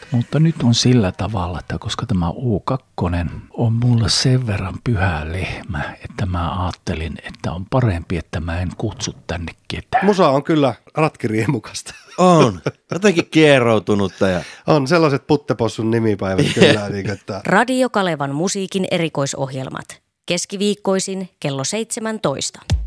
Mutta nyt on sillä tavalla, että koska tämä U2 on mulle sen verran pyhä lehmä, että mä ajattelin, että on parempi, että mä en kutsu tänne ketään. Musa on kyllä ratkiriemukasta. On. Jotenkin kieroutunutta. On sellaiset puttepossun nimipäivät kyllä. Niin, että... Radio Kalevan musiikin erikoisohjelmat. Keskiviikkoisin kello 17.